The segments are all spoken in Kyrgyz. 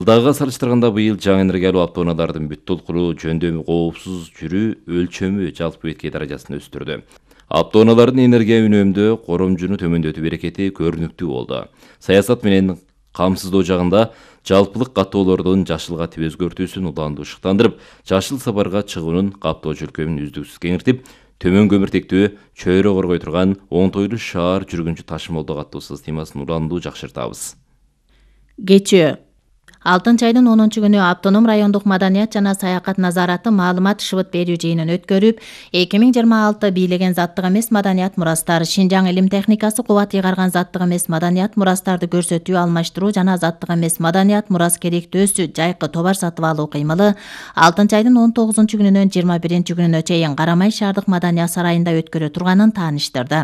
Жылдагыга салыштырганда быйыл жаңы энергиялуу автоунаалардын бүт толкуру жөндөмү коопсуз жүрүү өлчөмү жалпы бетке даражасын өстүрдү. Автоунаалардын энергия үнөмдөө коромжуну төмөндөтүү берекети көрүнүктүү болду. Саясат менен камсыздоо жагында жалпылык каттоолордун жашылга тип өзгөртүүсүн уланды ушуктандырып, жашыл сапарга чыгуунун каптоочу өлкөмүн үздүксүз кеңиртип, төмөн көмүртектүү чөйрө коргой турган оңтойлуу шаар жүргүнчү ташымалдоо каттуу системасын уланду жакшыртабыз. Кечээ 6 айдын 10-күнү автоном райондук маданият жана саякат назараты маалымат шыбыт берүү жыйынын өткөрүп, 2026 бийлеген заттык эмес маданият мурастар, Шинжаң илим техникасы кубат ыйгарган заттык эмес маданият мурастарды көрсөтүү, алмаштыруу жана заттык эмес маданият мурас керектөөсү жайкы товар сатып алуу кыймылы 6-айдын 19-күнүнөн 21-күнүнө чейин Карамай шаардык маданият сарайында өткөрө турганын тааныштырды.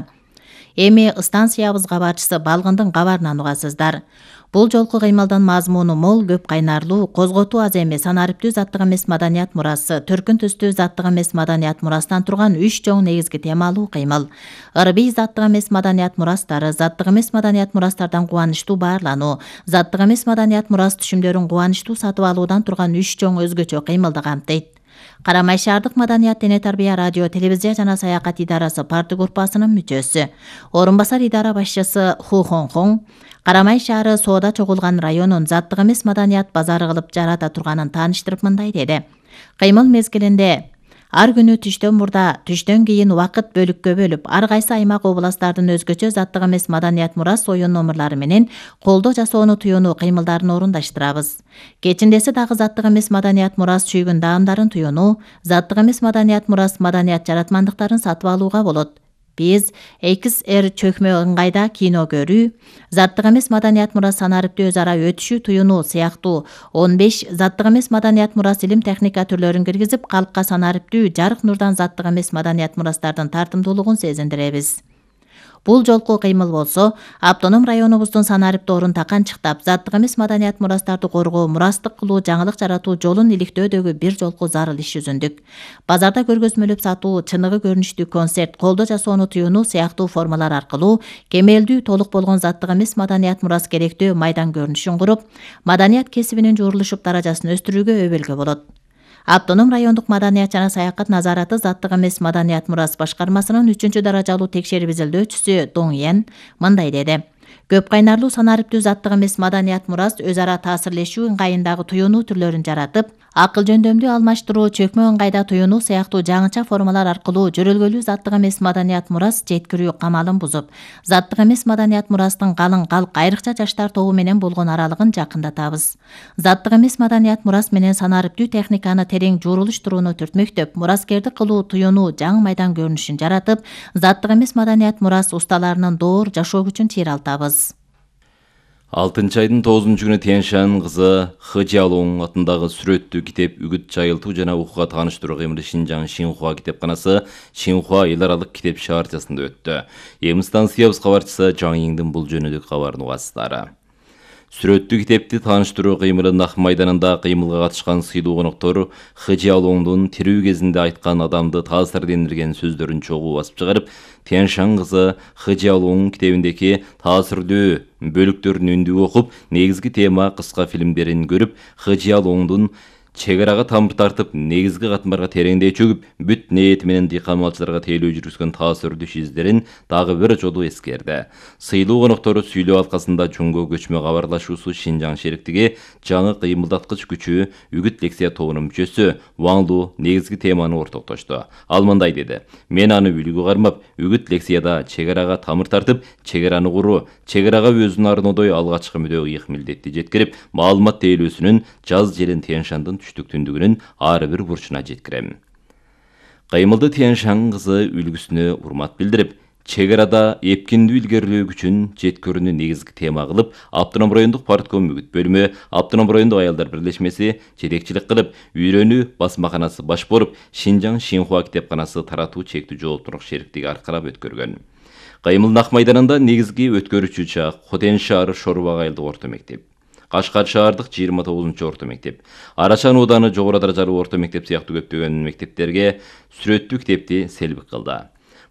Эми станциябыз кабарчысы Балгындын кабарынан угасыздар. Бул жолку кыймылдын мазмуну мол, көп кайнарлуу, козготуу аз эмес, санариптүү заттык эмес маданият мурасы, төркүн түстүү заттык эмес маданият мурастан турган 3 чоң негизги темалуу кыймыл. Ырбий заттык эмес маданият мурастары, заттык эмес маданият мурастардан кубанычтуу баарлануу, заттык эмес маданият мурас түшүмдөрүн кубанычтуу сатып алуудан турган 3 чоң өзгөчө кыймылды камтыйт. Карамай шаардык маданият, дене тарбия, радио, телевизия жана саякат идарасы парты группасынын мүчөсү, орун басар идара башчысы Ху Хонхон, Карамай шаары соода чогулган районун заттык эмес маданият базары кылып жарата турганын тааныштырып мындай деди. Кыймыл мезгилинде ар күнү түштөн мурда, түштөн кийин убакыт бөлүккө бөлүп, ар кайсы аймак областтардын өзгөчө заттык эмес маданият мурас оюн номурлары менен колдо жасоону туюнуу кыймылдарын орундаштырабыз. Кечиндеси дагы заттык эмес маданият мурас чүйгүн даамдарын туюнуу, заттык эмес маданият мурас маданият жаратмандыктарын сатып алууга болот. Биз XR чөкмө ыңгайда кино көрүү, заттык эмес маданият мурас санариптүү өз ара өтүшүү туюнуу сыяктуу 15 заттык эмес маданият мурас илим техника түрлөрүн киргизип, калкка санариптүү жарык нурдан заттык эмес маданият мурастардын тартымдуулугун сезиндиребиз. Бул жолку кыймыл болсо, автоном районубуздун санариптоорун таканчыктап, заттык эмес маданият мурастарды коргоо, мурастык кылуу, жаңылык жаратуу жолун иликтөөдөгү бир жолку зарыл иш жүзүндүк. Базарда көргөзмөлөп сатуу, чыныгы көрүнүштүү концерт, колдо жасоону туюнуу сыяктуу формалар аркылуу кемелдүү, толук болгон заттык эмес маданият мурас керектөө майдан көрүнүшүн куруп, маданият кесибинин жуурулушуп даражасын өстүрүүгө өбөлгө болот. Автоном райондук маданият жана саякат назараты заттык эмес маданият мурас башкармасынын 3-даражалуу текшерип изилдөөчүсү Доң Йен мындай деди. Көп кайнарлуу санариптүү заттык эмес маданият мурас өз ара таасирлешүү ыңгайындагы туюнуу түрлөрүн жаратып, акыл жөндөмдүү алмаштыруу, чөкмө ыңгайда туюнуу сыяктуу жаңыча формалар аркылуу жөрөлгөлүү заттык эмес маданият мурас жеткирүү камалын бузуп, заттык эмес маданият мурастын калың калк, айрыкча жаштар тобу менен болгон аралыгын жакындатабыз. Заттык эмес маданият мурас менен санариптүү техниканы терең жуурулуштурууну түртмөктөп, мураскердик кылуу туюнуу жаңы майдан көрүнүшүн жаратып, заттык эмес маданият мурас усталарынын доор жашоо күчүн чыйралтабыз. 6-айдын 9-күнү Тянь-Шань кызы Хы Жиалоң атындагы сүрөттүү китеп үгүт жайылтуу жана окууга тааныштыруу кыймылы Шинжаң Шинхуа китепканасы Шинхуа эл аралык китеп шаарчасында өттү. Эми станциябыз кабарчысы Жаң Иңдин бул жөнүндө кабарын угасыздар. Сүрөттүү китепти тааныштыруу кыймылы Нах майданында кыймылга катышкан сыйлуу коноктор Хы Жиалоңдун тирүү кезинде айткан адамды таасирдендирген сөздөрүн чогуу басып чыгарып, Тянь-Шань кызы Хы Жиалоң китебиндеги таасирдүү бөлүктөрүн үндүү окуп, негизги тема кыска фильмдерин көрүп, Хы Жиалоңдун чек арага тамыр тартып, негизги катмарга тереңдей чөгүп, бүт ниети менен дыйкан малчыларга тейлөө жүргүзгөн таасирдүү издерин дагы бир жолу эскерди. Сыйлуу коноктору сүйлөө алкасында жунго көчмө кабарлашуусу Шинжаң шериктиги жаңы кыймылдаткыч күчү үгүт лекция тобунун мүчөсү Ваң Лу негизги теманы ортоктошту. Ал мындай деди: "Мен аны үлгү кармап, үгүт лекцияда чек арага тамыр тартып, чек араны куруу, чек арага өзүн арнодой алгачкы мүдө ыйык милдетти жеткирип, маалымат тейлөөсүнүн жаз жерин Тянь-Шаньдын түштүк-түндүгүнүн ар бир бурчуна жеткирем." Кыймылды Тянь-Шань кызы үлгүсүнө урмат билдирип, чек арада эпкиндүү илгерилөө күчүн жеткирүүнү негизги тема кылып, Автоном райондук партком үгүт бөлүмү, Автоном райондук аялдар бирлешмеси жетекчилик кылып, үйрөнүү басмаканасы баш болуп, Шинжаң Шинхуа китепканасы таратуу чектүү жооптуулук шериктиги аркылап өткөргөн. Кыймыл Нах майданында негизги өткөрүүчү чак Хотен шаары Шорбак айылдык орто мектеп, Кашкар шаардык 29-орто мектеп, Арачан ооданы жогору даражалуу орто мектеп сыяктуу көптөгөн мектептерге сүрөттүү китепти селбик кылды.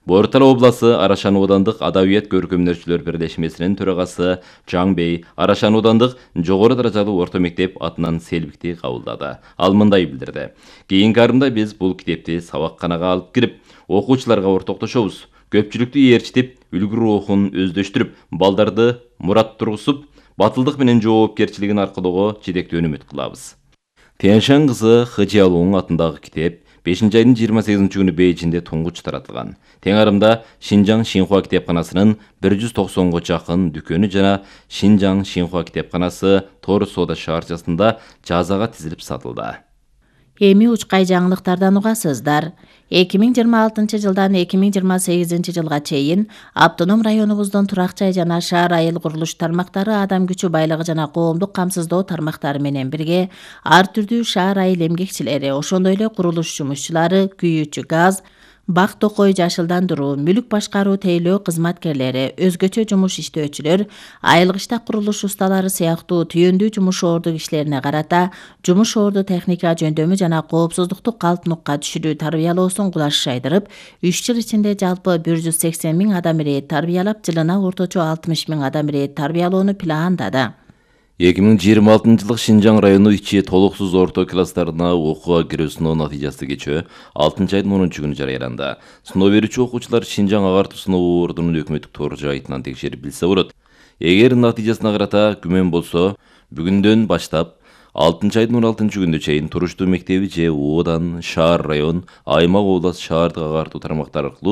Бортал обласы Арашан аудандык Адабият көркөмдөрчүлөр бирлешмесинин төрагасы Жан Бей Арашан аудандык жогору даражалуу орто мектеп атынан селбикти кабылдады. Ал мындай билдирди. Кийинки арымда биз бул китепти сабакканага алып кирип, окуучуларга ортоктошобуз. Көпчүлүктү ээрчитип, үлгү рухун өздөштүрүп, балдарды мурат тургузуп, батылдык менен жоопкерчилигин аркылоого жетектүү үмүт кылабыз. Тяньшань кызы He Jialong атындагы китеп 5-айдын 28 күнү Бейжинде туңгуч таратылган. Тең арымда Шинжаң Шинхуа китепканасынын 190го жакын дүкөнү жана Шинжаң Шинхуа китепканасы Тор соода шаарчасында жазага тизилип сатылды. Эми учкай жаңылыктардан угасыздар. 2026 жылдан 2028 жылга чейин автоном районубуздун турак жай жана шаар айыл курулуш тармактары адам күчү байлыгы жана коомдук камсыздоо тармактары менен бирге ар түрдүү шаар айыл эмгекчилери, ошондой эле курулуш жумушчулары, күйүүчү газ, бак токой жашылдандыруу, мүлүк башкаруу тейлөө кызматкерлери, өзгөчө жумуш иштөөчүлөр, айылгы иштак курулуш усталары сыяктуу түйөндүү жумуш орду кишилерине карата жумуш орду техника жөндөмү жана коопсуздукту калпнукка түшүрүү тарбиялоосун кулаш жайдырып, 3 жыл ичинде жалпы 180 000 адам ирээт тарбиялап, жылына орточо 60 000 адам ирээт тарбиялоону пландады. 2026 жылдык Шинжаң району ичи толуксуз орто класстарына окууга кирүү сыноо натыйжасы кечөө 6-айдын 10 күнү жарыяланды. Сыноо берүүчү окуучулар Шинжаң агартуу сыноо ордунун өкмөттүк тор жайтынан текшерип билсе болот. Эгер натыйжасына карата күмөн болсо, бүгүндөн баштап 6-айдын 16 күнүнө чейин туруштуу мектеби же оодан, шаар район, аймак облас шаардык агартуу тармактары аркылуу